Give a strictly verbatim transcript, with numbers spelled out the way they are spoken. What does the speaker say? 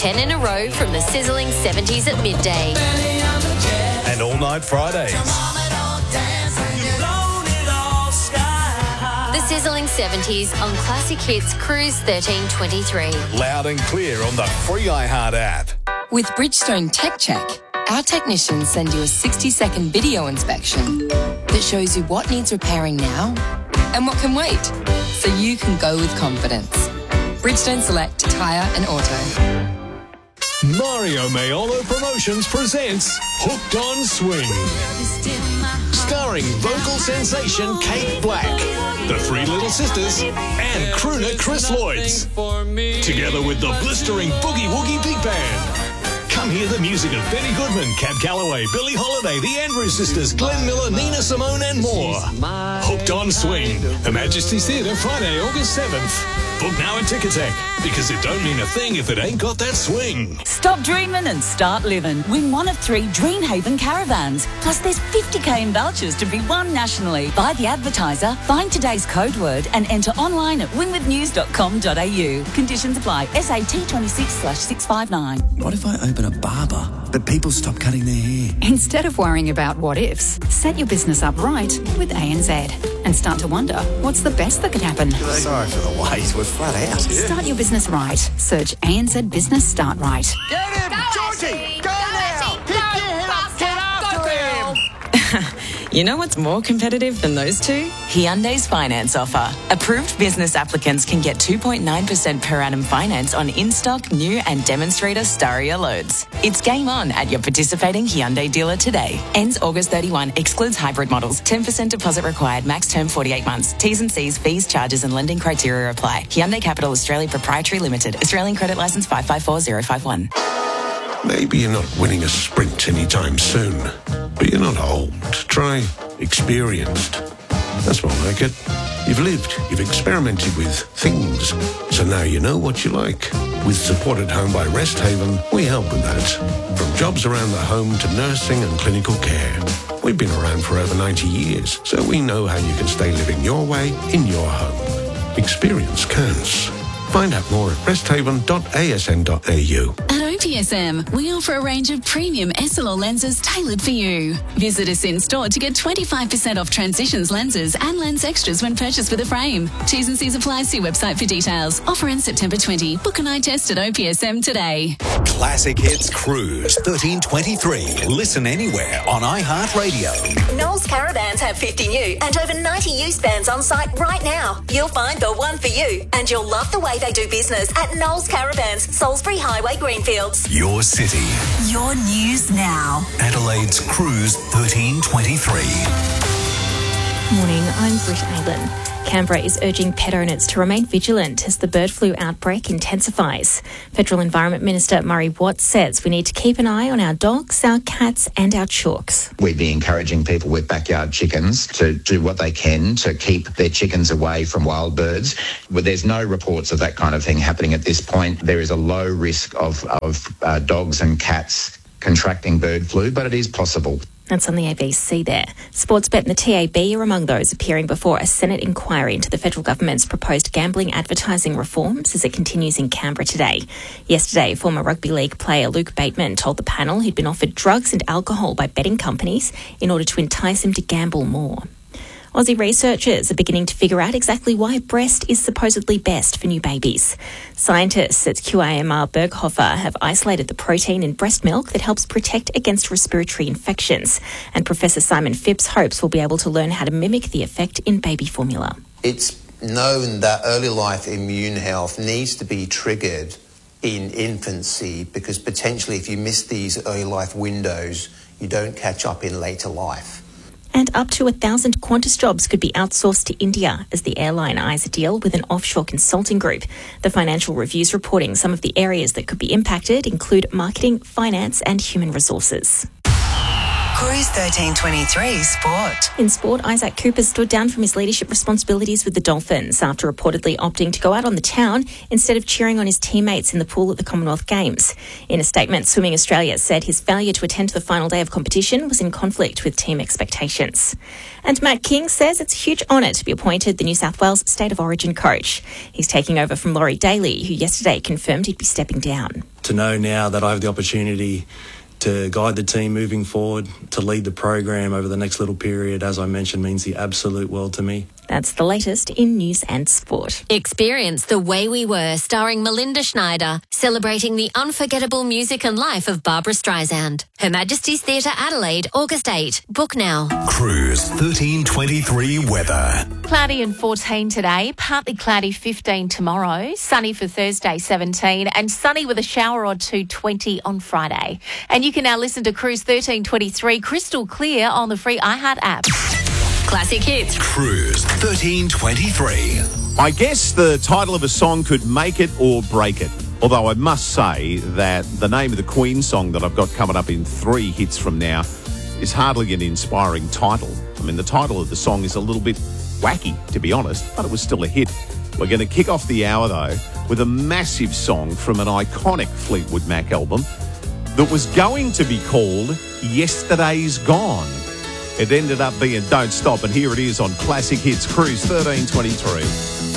ten in a row from the sizzling seventies at midday. And all night Fridays. The sizzling seventies on Classic Hits Cruise thirteen twenty-three. Loud and clear on the free iHeart app. With Bridgestone Tech Check, our technicians send you a sixty-second video inspection that shows you what needs repairing now and what can wait, so you can go with confidence. Bridgestone Select Tyre and Auto. Mario Maiolo Promotions presents Hooked on Swing. Starring vocal sensation Kate Black, the Three Little Sisters, and crooner Chris Lloyds. Together with the blistering Boogie Woogie Big Band. Come hear the music of Benny Goodman, Cab Calloway, Billie Holiday, the Andrews Sisters, Glenn Miller, Nina Simone, and more. Hooked on Swing. Her Majesty's Theatre, Friday, August seventh. Book now at Ticketek, because it don't mean a thing if it ain't got that swing. Stop dreaming and start living. Win one of three Dreamhaven caravans. Plus there's fifty k in vouchers to be won nationally. Buy the advertiser, find today's code word and enter online at winwith news dot com dot a u. Conditions apply. S A T twenty-six slash six five nine. What if I open a barber, but people stop cutting their hair? Instead of worrying about what ifs, set your business up right with A N Z and start to wonder what's the best that could happen. Sorry for the wait, we're flat out. Start your business right. Search A N Z Business Start Right. Get him! Go, Georgie! Go, go now! Pick your head up! Get after him! You know what's more competitive than those two? Hyundai's finance offer. Approved business applicants can get two point nine percent per annum finance on in-stock, new and demonstrator Staria loads. It's game on at your participating Hyundai dealer today. Ends August thirty-first, excludes hybrid models. ten percent deposit required, max term forty-eight months. T's and C's, fees, charges and lending criteria apply. Hyundai Capital Australia Proprietary Limited. Australian Credit Licence five five four zero five one. Maybe you're not winning a sprint anytime soon, but you're not old. Try experienced. That's more like it. You've lived, you've experimented with things, so now you know what you like. With Support at Home by Rest Haven, we help with that. From jobs around the home to nursing and clinical care. We've been around for over ninety years, so we know how you can stay living your way in your home. Experience counts. Find out more at resthaven dot a s n dot a u. At O P S M, we offer a range of premium S L R lenses tailored for you. Visit us in store to get twenty-five percent off Transitions lenses and lens extras when purchased with a frame. T's and C's apply. See website for details. Offer ends September twentieth. Book an eye test at O P S M today. Classic Hits Cruise thirteen twenty-three. Listen anywhere on iHeartRadio. Knowles Caravans have fifty new and over ninety used vans on site right now. You'll find the one for you, and you'll love the way they do business at Knowles Caravans, Salisbury Highway, Greenfields. Your city. Your news now. Adelaide's Cruise thirteen twenty-three. Morning, I'm Britt Allen. Canberra is urging pet owners to remain vigilant as the bird flu outbreak intensifies. Federal Environment Minister Murray Watt says we need to keep an eye on our dogs, our cats and our chooks. We'd be encouraging people with backyard chickens to do what they can to keep their chickens away from wild birds. But there's no reports of that kind of thing happening at this point. There is a low risk of, of uh, dogs and cats contracting bird flu, but it is possible. That's on the A B C there. Sportsbet and the T A B are among those appearing before a Senate inquiry into the federal government's proposed gambling advertising reforms as it continues in Canberra today. Yesterday, former rugby league player Luke Bateman told the panel he'd been offered drugs and alcohol by betting companies in order to entice him to gamble more. Aussie researchers are beginning to figure out exactly why breast is supposedly best for new babies. Scientists at Q I M R Berghofer have isolated the protein in breast milk that helps protect against respiratory infections. And Professor Simon Phipps hopes we'll be able to learn how to mimic the effect in baby formula. It's known that early life immune health needs to be triggered in infancy because potentially if you miss these early life windows, you don't catch up in later life. And up to a thousand Qantas jobs could be outsourced to India as the airline eyes a deal with an offshore consulting group. The Financial Review's reporting some of the areas that could be impacted include marketing, finance and human resources. Cruise thirteen twenty-three Sport. In sport, Isaac Cooper stood down from his leadership responsibilities with the Dolphins after reportedly opting to go out on the town instead of cheering on his teammates in the pool at the Commonwealth Games. In a statement, Swimming Australia said his failure to attend the final day of competition was in conflict with team expectations. And Matt King says it's a huge honour to be appointed the New South Wales State of Origin coach. He's taking over from Laurie Daly, who yesterday confirmed he'd be stepping down. To know now that I have the opportunity to guide the team moving forward, to lead the program over the next little period, as I mentioned, means the absolute world to me. That's the latest in news and sport. Experience The Way We Were, starring Melinda Schneider, celebrating the unforgettable music and life of Barbara Streisand. Her Majesty's Theatre Adelaide, August eighth. Book now. Cruise thirteen twenty-three weather. Cloudy and fourteen today, partly cloudy fifteen tomorrow, sunny for Thursday seventeen, and sunny with a shower or two twenty on Friday. And you can now listen to Cruise thirteen twenty-three crystal clear on the free iHeart app. Classic hits. Cruise thirteen twenty-three. I guess the title of a song could make it or break it. Although I must say that the name of the Queen song that I've got coming up in three hits from now is hardly an inspiring title. I mean, the title of the song is a little bit wacky, to be honest, but it was still a hit. We're going to kick off the hour, though, with a massive song from an iconic Fleetwood Mac album that was going to be called Yesterday's Gone. It ended up being Don't Stop, and here it is on Classic Hits Cruise thirteen twenty-three.